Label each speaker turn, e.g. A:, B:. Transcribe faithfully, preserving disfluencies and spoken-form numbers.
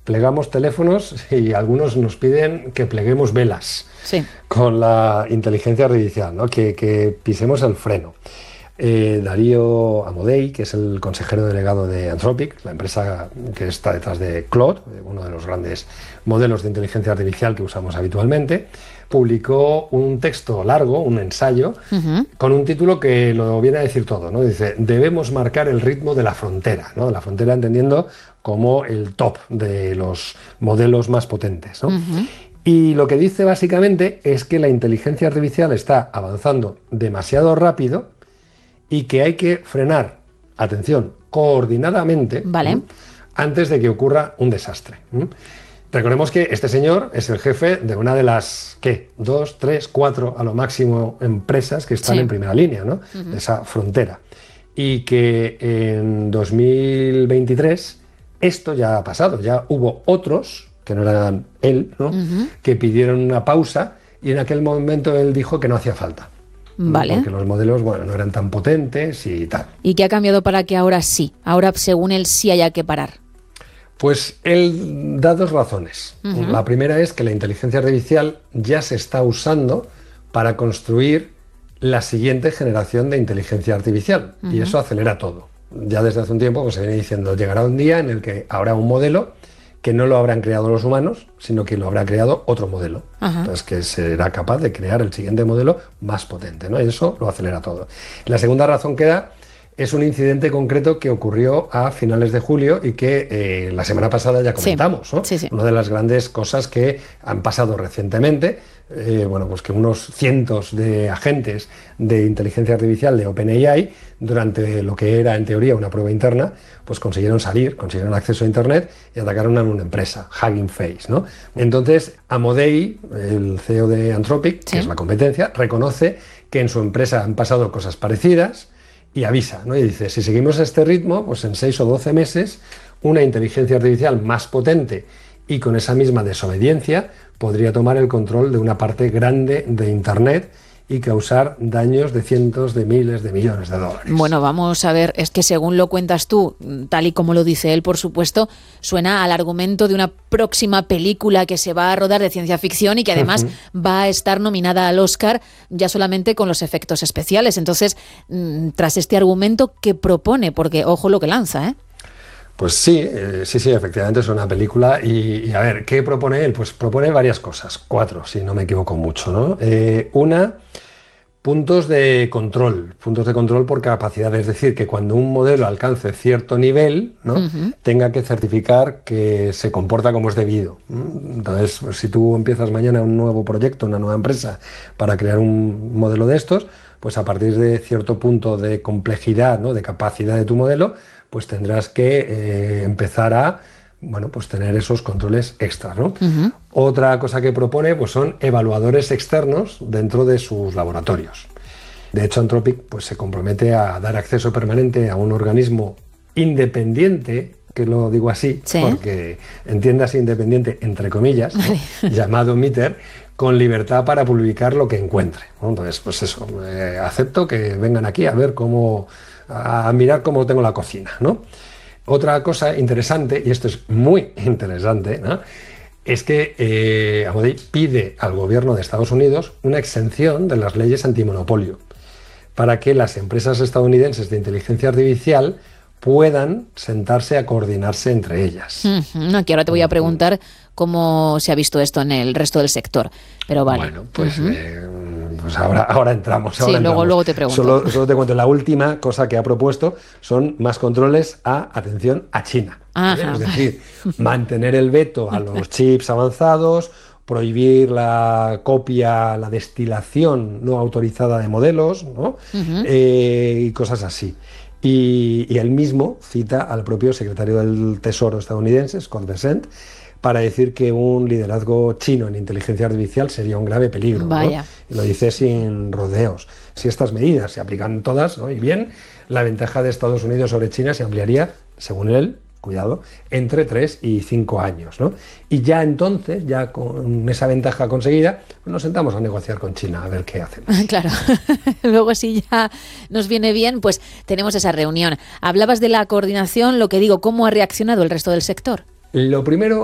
A: plegamos teléfonos y algunos nos piden que pleguemos velas
B: sí.
A: con la inteligencia artificial, ¿no? que, que pisemos el freno. Eh, Darío Amodei, que es el consejero delegado de Anthropic, la empresa que está detrás de Claude, uno de los grandes modelos de inteligencia artificial que usamos habitualmente, publicó un texto largo, un ensayo, uh-huh. con un título que lo viene a decir todo, ¿no? Dice, debemos marcar el ritmo de la frontera, ¿no? La frontera entendiendo como el top de los modelos más potentes, ¿no? Uh-huh. Y lo que dice básicamente es que la inteligencia artificial está avanzando demasiado rápido y que hay que frenar, atención, coordinadamente,
B: vale.
A: ¿eh? antes de que ocurra un desastre. ¿eh? Recordemos que este señor es el jefe de una de las, ¿qué? Dos, tres, cuatro, a lo máximo, empresas que están sí. en primera línea, ¿no? Uh-huh. De esa frontera. Y que en dos mil veintitrés esto ya ha pasado, ya hubo otros, que no eran él, ¿no? Uh-huh. que pidieron una pausa y en aquel momento él dijo que no hacía falta.
B: Vale.
A: Porque los modelos, bueno, no eran tan potentes y tal.
B: ¿Y qué ha cambiado para que ahora sí? Ahora, según él, sí haya que parar.
A: Pues él da dos razones. Uh-huh. La primera es que la inteligencia artificial ya se está usando para construir la siguiente generación de inteligencia artificial. Uh-huh. Y eso acelera todo. Ya desde hace un tiempo pues, se viene diciendo, llegará un día en el que habrá un modelo que no lo habrán creado los humanos, sino que lo habrá creado otro modelo. Ajá. Entonces, que será capaz de crear el siguiente modelo más potente, ¿no? Y eso lo acelera todo. La segunda razón que da es un incidente concreto que ocurrió a finales de julio y que eh, la semana pasada ya comentamos,
B: sí.
A: ¿no?
B: Sí, sí.
A: Una de las grandes cosas que han pasado recientemente, eh, bueno, pues que unos cientos de agentes de inteligencia artificial de OpenAI, durante lo que era en teoría una prueba interna, pues consiguieron salir, consiguieron acceso a Internet y atacaron a una empresa, Hugging Face, ¿no? Entonces, Amodei, el C E O de Anthropic, sí. que es la competencia, reconoce que en su empresa han pasado cosas parecidas y avisa, ¿no? Y dice, si seguimos a este ritmo, pues en seis o doce meses, una inteligencia artificial más potente y con esa misma desobediencia podría tomar el control de una parte grande de Internet y causar daños de cientos de miles de millones de dólares.
B: Bueno, vamos a ver, es que según lo cuentas tú, tal y como lo dice él, por supuesto, suena al argumento de una próxima película que se va a rodar de ciencia ficción y que además uh-huh. va a estar nominada al Oscar ya solamente con los efectos especiales. Entonces, tras este argumento, ¿qué propone? Porque ojo lo que lanza, ¿eh?
A: Pues sí, eh, sí, sí, efectivamente es una película y, y a ver, ¿qué propone él? Pues propone varias cosas, cuatro, si no me equivoco mucho, ¿no? Eh, una, puntos de control, puntos de control por capacidad, es decir, que cuando un modelo alcance cierto nivel, ¿no? Uh-huh. tenga que certificar que se comporta como es debido. Entonces, pues, si tú empiezas mañana un nuevo proyecto, una nueva empresa para crear un modelo de estos, pues a partir de cierto punto de complejidad, ¿no? de capacidad de tu modelo, pues tendrás que eh, empezar a bueno, pues tener esos controles extras, ¿no? Uh-huh. Otra cosa que propone pues son evaluadores externos dentro de sus laboratorios. De hecho, Anthropic pues, se compromete a dar acceso permanente a un organismo independiente, que lo digo así, ¿sí? porque entiendas independiente entre comillas, ¿no? llamado Meter, con libertad para publicar lo que encuentre, ¿no? Entonces, pues eso, eh, acepto que vengan aquí a ver cómo, a mirar cómo tengo la cocina, ¿no? Otra cosa interesante, y esto es muy interesante, ¿no? es que eh, Amodei pide al gobierno de Estados Unidos una exención de las leyes antimonopolio para que las empresas estadounidenses de inteligencia artificial puedan sentarse a coordinarse entre ellas.
B: Uh-huh. Aquí ahora te voy a preguntar cómo se ha visto esto en el resto del sector, pero vale.
A: Bueno, pues,
B: uh-huh.
A: eh, pues ahora, ahora entramos. Ahora
B: sí, luego,
A: entramos.
B: luego te pregunto.
A: Solo, solo te cuento, la última cosa que ha propuesto son más controles a, atención, a China.
B: Ajá.
A: Es decir, mantener el veto a los chips avanzados, prohibir la copia, la destilación no autorizada de modelos, ¿no? Uh-huh. eh, y cosas así. Y, y él mismo cita al propio secretario del Tesoro estadounidense, Scott Bessent, para decir que un liderazgo chino en inteligencia artificial sería un grave peligro.
B: Vaya.
A: ¿no? Y lo dice sin rodeos. Si estas medidas se aplican todas, ¿no? y bien, la ventaja de Estados Unidos sobre China se ampliaría, según él, cuidado, entre tres y cinco años, ¿no? Y ya entonces, ya con esa ventaja conseguida, pues nos sentamos a negociar con China a ver qué hacemos.
B: Claro, luego si ya nos viene bien, pues tenemos esa reunión. Hablabas de la coordinación, lo que digo, ¿cómo ha reaccionado el resto del sector?
A: Lo primero